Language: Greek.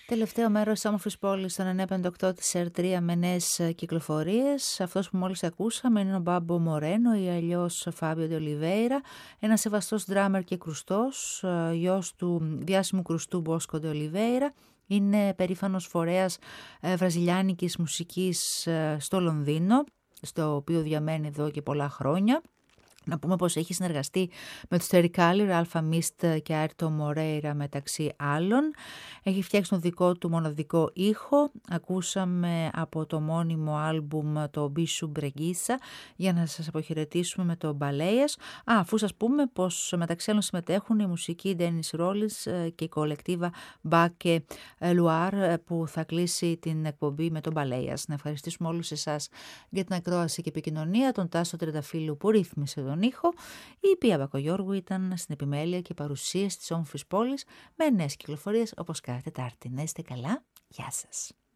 Τελευταίο μέρος της όμορφης πόλης στον 958 της R3 με νέες κυκλοφορίες. Αυτός που μόλις ακούσαμε είναι ο Μπάμπο Μορένο ή αλλιώς Φάμπιο ντε Ολιβέιρα, ένας σεβαστός ντράμερ και κρουστός, γιος του διάσημου κρουστού Μπόσκο ντε Ολιβέιρα. Είναι περήφανος φορέας βραζιλιάνικης μουσικής στο Λονδίνο, στο οποίο διαμένει εδώ και πολλά χρόνια. Να πούμε πως έχει συνεργαστεί με τους Terry Callier, Αλφα Μίστ και Άρτο Μορέιρα μεταξύ άλλων. Έχει φτιάξει τον δικό του μοναδικό ήχο. Ακούσαμε από το μόνιμο άλμπουμ το Μπίσου Μπρεγγίσα για να σας αποχαιρετήσουμε με το Μπαλέιας. Αφού σας πούμε πως μεταξύ άλλων συμμετέχουν η μουσική Dennis Rollins και η κολεκτίβα Μπάκε Λουάρ που θα κλείσει την εκπομπή με το Μπαλέιας. Να ευχαριστήσουμε όλους εσάς για την ακρόαση και επικοινωνία, τον Τάσο Τρενταφύλλου που ρύθμισε τον ήχο. Η Πία Μπακογιώργου ήταν στην επιμέλεια και παρουσίαση της όμορφης πόλης με νέες κυκλοφορίες όπως κάθε Τετάρτη. Να είστε καλά, γεια σας.